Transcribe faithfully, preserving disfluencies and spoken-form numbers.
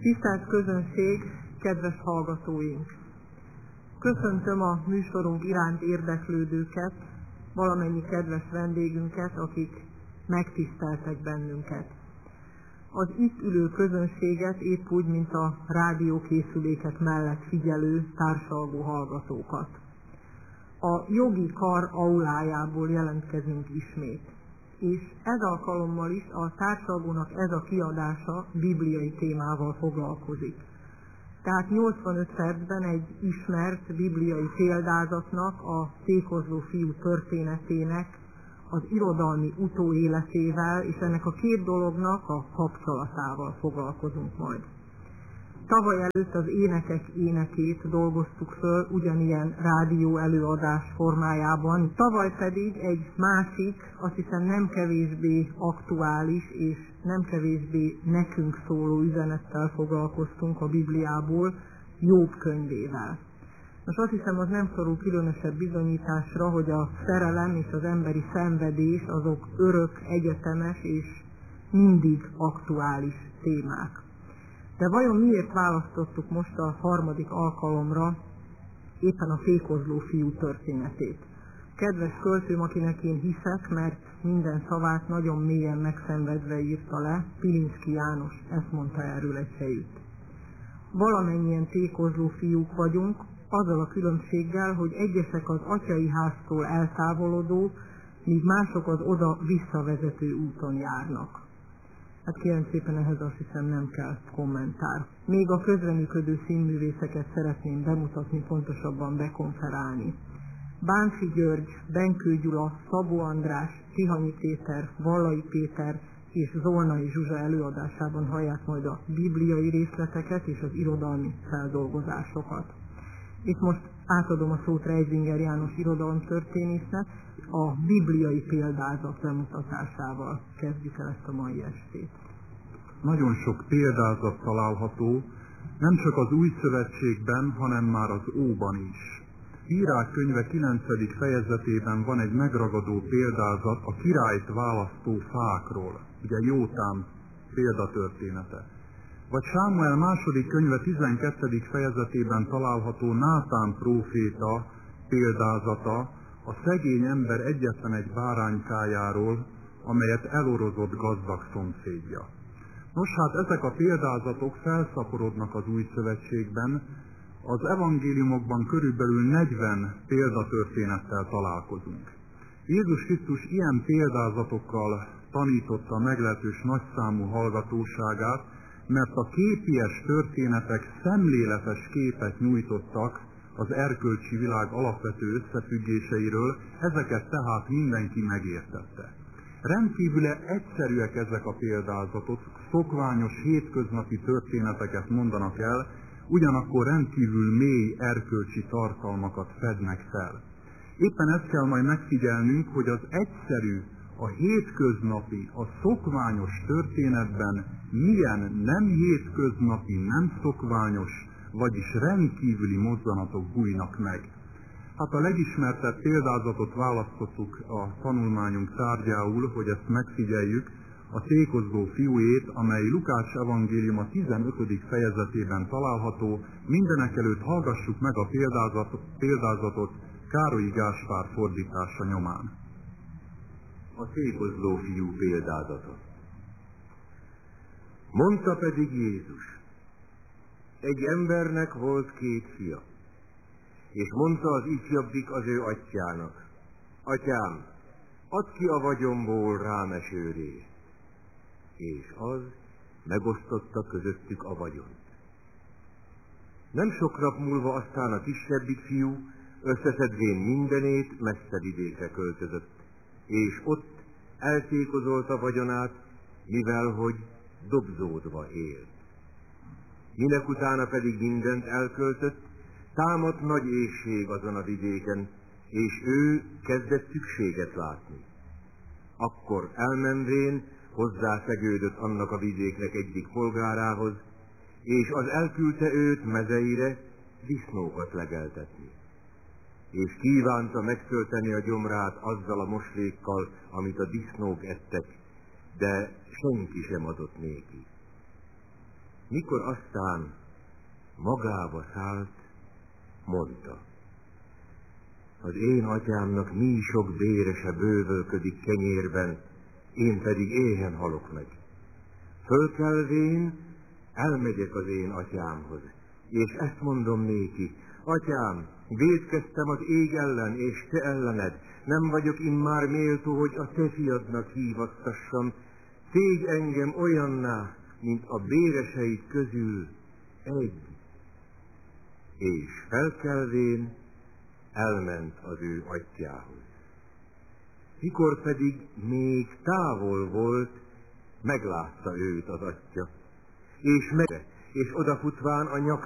Tisztelt közönség, kedves hallgatóink! Köszöntöm a műsorunk iránt érdeklődőket, valamennyi kedves vendégünket, akik megtiszteltek bennünket. Az itt ülő közönséget épp úgy, mint a rádiókészülékek mellett figyelő társalgó hallgatókat. A jogi kar aulájából jelentkezünk ismét, és ez alkalommal is a társalgónak ez a kiadása bibliai témával foglalkozik. Tehát nyolcvanöt percben egy ismert bibliai példázatnak, a tékozló fiú történetének az irodalmi utóéletével és ennek a két dolognak a kapcsolatával foglalkozunk majd. Tavaly előtt az Énekek énekét dolgoztuk föl ugyanilyen rádió előadás formájában, tavaly pedig egy másik, azt hiszem nem kevésbé aktuális és nem kevésbé nekünk szóló üzenettel foglalkoztunk a Bibliából, Jobb könyvével. Most azt hiszem, az nem szorul különösebb bizonyításra, hogy a szerelem és az emberi szenvedés azok örök, egyetemes és mindig aktuális témák. De vajon miért választottuk most a harmadik alkalomra éppen a tékozló fiú történetét? Kedves költőm, akinek én hiszek, mert minden szavát nagyon mélyen megszenvedve írta le, Pilinszky János ezt mondta erről egy helyütt. Valamennyien tékozló fiúk vagyunk, azzal a különbséggel, hogy egyesek az atyai háztól eltávolodó, míg mások az oda visszavezető úton járnak. Hát kérem szépen, ehhez azt hiszem nem kell kommentár. Még a közreműködő színművészeket szeretném bemutatni, pontosabban bekonferálni. Bánfi György, Benkő Gyula, Szabó András, Tihanyi Péter, Vallai Péter és Zolnai Zsuzsa előadásában hallják majd a bibliai részleteket és az irodalmi feldolgozásokat. Itt most átadom a szót Reisinger János irodalomtörténésznek, a bibliai példázat bemutatásával kezdjük el ezt a mai estét. Nagyon sok példázat található, nem csak az Új Szövetségben, hanem már az Óban is. Írák könyve kilencedik fejezetében van egy megragadó példázat a királyt választó fákról, ugye Jótám példatörténete. Vagy Sámuel második könyve tizenkettedik fejezetében található Nátán próféta példázata a szegény ember egyetlen egy báránykájáról, amelyet elorozott gazdag szomszédja. Nos hát ezek a példázatok felszaporodnak az Új Szövetségben, az evangéliumokban körülbelül negyven példatörténettel találkozunk. Jézus Krisztus ilyen példázatokkal tanította meglehetős nagyszámú hallgatóságát, mert a képies történetek szemléletes képet nyújtottak az erkölcsi világ alapvető összefüggéseiről, ezeket tehát mindenki megértette. Rendkívül egyszerűek ezek a példázatok, szokványos hétköznapi történeteket mondanak el, ugyanakkor rendkívül mély erkölcsi tartalmakat fednek fel. Éppen ezt kell majd megfigyelnünk, hogy az egyszerű, a hétköznapi, a szokványos történetben milyen nem hétköznapi, nem szokványos, vagyis rendkívüli mozzanatok bújnak meg. Hát a legismertebb példázatot választottuk a tanulmányunk tárgyául, hogy ezt megfigyeljük, a tékozló fiújét, amely Lukács evangéliuma tizenötödik fejezetében található. Mindenekelőtt hallgassuk meg a példázatot, példázatot Károlyi Gáspár fordítása nyomán. A tékozló fiú példázata. Mondta pedig Jézus: egy embernek volt két fia, és mondta az ifjabbik az ő atyjának: atyám, add ki a vagyomból rám eső részt. És az megosztotta közöttük a vagyont. Nem sok nap múlva aztán a kisebbik fiú összeszedvén mindenét messze vidékre költözött, és ott eltékozolta vagyonát, mivel hogy dobzódva élt. Minek utána pedig mindent elköltött, támadt nagy éhség azon a vidéken, és ő kezdett szükséget látni. Akkor elmenvén hozzászegődött annak a vidéknek egyik polgárához, és az elküldte őt mezeire disznókat legeltetni. És kívánta megtölteni a gyomrát azzal a moslékkal, amit a disznók ettek, de senki sem adott néki. Mikor aztán magába szállt, mondta: az én atyámnak mi sok bérese bővölködik kenyérben, én pedig éhen halok meg. Fölkelvén elmegyek az én atyámhoz, és ezt mondom néki: atyám, vétkeztem az ég ellen és te ellened, nem vagyok immár méltó, hogy a te fiadnak hívasztassam, tégy engem olyanná, mint a béreseid közül egy. És felkelvén elment az ő atyjához. Mikor pedig még távol volt, meglátta őt az atya, és meg, és odafutván a nyak